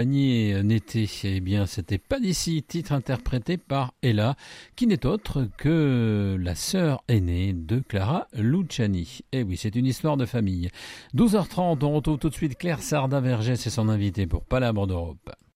Panier n'était, eh bien, c'était pas d'ici, titre interprété par Ella, qui n'est autre que la sœur aînée de Clara Luciani. Eh oui, c'est une histoire de famille. 12h30, on retrouve tout de suite Claire Sardin-Vergès et son invité pour Palabres d'Europe.